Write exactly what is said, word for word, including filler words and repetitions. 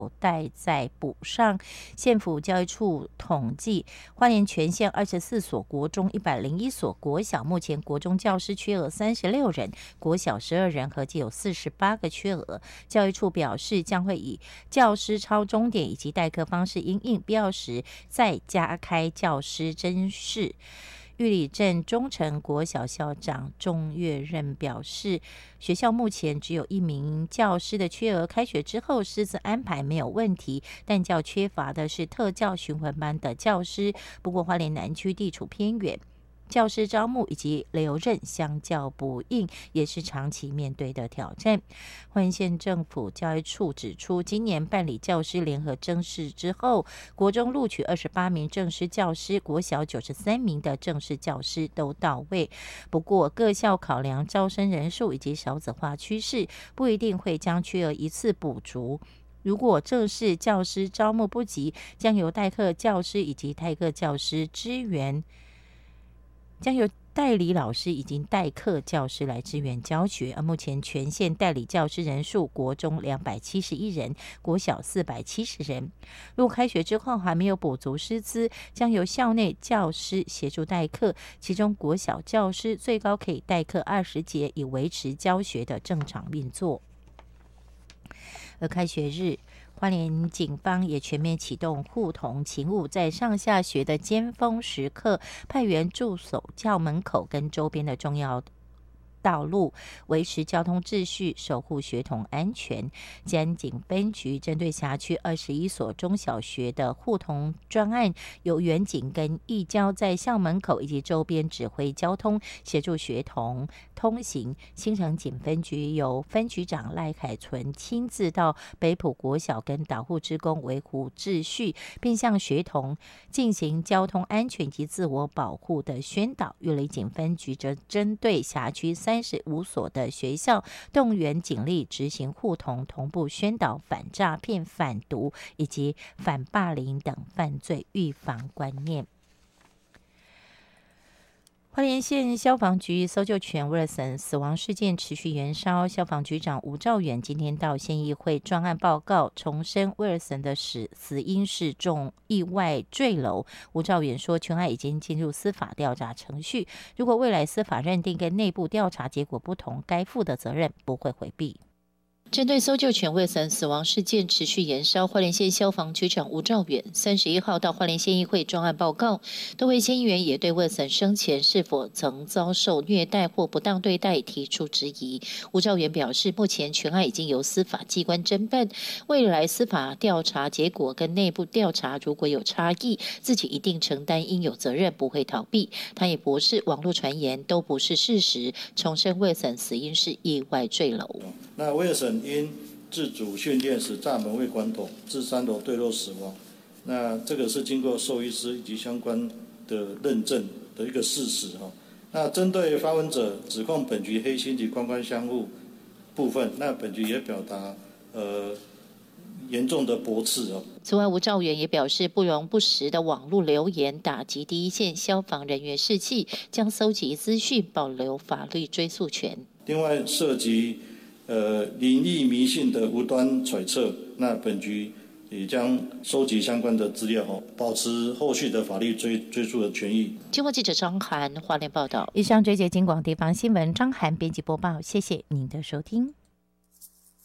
待再补上。县府教育处统计，花莲全县二十四所国中、一百零一所国小，目前国中教师缺额三十六人，国小十二人，合计有四十八个缺额。教育处表示，将会以教师超钟点以及代课方式因应，必要时再加开教师甄试。玉里镇中诚国小校长钟月任表示，学校目前只有一名教师的缺额，开学之后师资安排没有问题，但较缺乏的是特教巡回班的教师。不过花莲南区地处偏远，教师招募以及留任相较不应，也是长期面对的挑战。花莲县政府教育处指出，今年办理教师联合甄试之后，国中录取二十八名正式教师，国小九十三名的正式教师都到位。不过各校考量招生人数以及少子化趋势，不一定会将缺额一次补足。如果正式教师招募不及，将由代课教师以及代课教师支援将由代理老师以及代课教师来支援教学。而目前全县代理教师人数，国中两百七十一人，国小四百七十人。如果开学之后还没有补足师资，将由校内教师协助代课，其中国小教师最高可以代课二十节，以维持教学的正常运作。而开学日，花莲警方也全面启动护童勤务，在上下学的尖峰时刻，派员驻守校门口跟周边的重要道路，维持交通秩序，守护学童安全。基安警分局针对辖区二十一所中小学的护童专案，由员警跟义交在校门口以及周边指挥交通，协助学童通行。新城警分局由分局长赖凯纯亲自到北埔国小跟导护志工维护秩序，并向学童进行交通安全及自我保护的宣导。玉里警分局则针对辖区三十五所的学校，动员警力执行护童，同步宣导反诈骗、反毒以及反霸凌等犯罪预防观念。花莲县消防局搜救犬威尔森死亡事件持续延烧，消防局长吴兆远今天到县议会专案报告，重申威尔森的死死因是中意外坠楼。吴兆远说，全案已经进入司法调查程序，如果未来司法认定跟内部调查结果不同，该负的责任不会回避。针对搜救犬威尔森死亡事件持续延烧，花莲县消防局长吴兆远三十一号到花莲县议会专案报告，多位县议员也对威尔森生前是否曾遭受虐待或不当对待提出质疑。吴兆远表示，目前全案已经由司法机关侦办，未来司法调查结果跟内部调查如果有差异，自己一定承担应有责任，不会逃避。他也驳斥网络传言都不是事实，重申威尔森死因是意外坠楼。 那威尔森因自主训练时栅门未关妥，自三楼坠落死亡。那这个是经过兽医师以及相关的认证的一个事实哈。那针对发文者指控本局黑心及官官相护部分，那本局也表达呃严重的驳斥哦。 此外，吴兆远也表示，不容不实的网络留言打击第一线消防人员士气，将搜集资讯，保留法律追诉权。 另外，涉及呃灵异迷信的无端揣测，那本局也将收集相关的资料，保持后续的法律追追诉的权益。 经过记者张涵花莲报道。以上这节金广地方新闻，张涵编辑播报，谢谢您的收听。